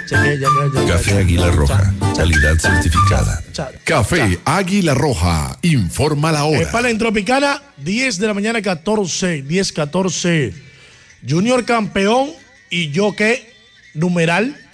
Café Águila Roja, calidad certificada. Café Águila Roja, informa la hora. Para la Tropicana, 10 de la mañana, 10:14. Junior campeón y yo qué, numeral